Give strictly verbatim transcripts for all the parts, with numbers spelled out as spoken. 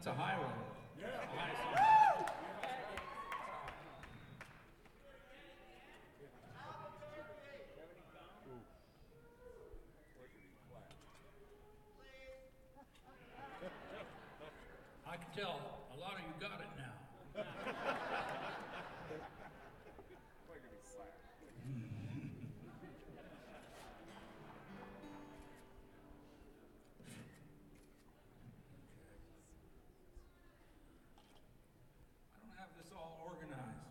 That's a highway. I can tell a lot of you got it now. I don't have this all organized.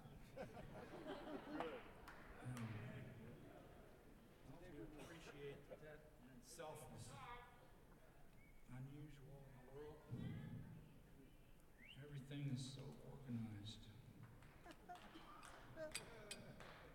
Um, I hope you appreciate that that in itself is unusual in the world. Everything is so organized.